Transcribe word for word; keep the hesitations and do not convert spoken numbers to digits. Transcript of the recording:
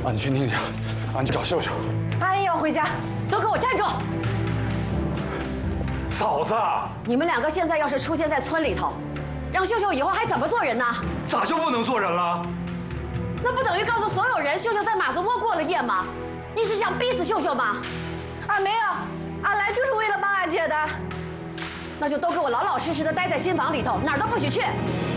俺去宁家，俺去找秀秀。 阿姨要回家， 都给我站住！ 嫂子， 你们两个现在要是出现在村里头，让秀秀以后还怎么做人呢？ 咋就不能做人了？ 那不等于告诉所有人秀秀在马子窝过了夜吗？你是想逼死秀秀吗？ 俺没有，俺来就是为了帮俺姐的。 那就都给我老老实实的待在新房里头，哪儿都不许去。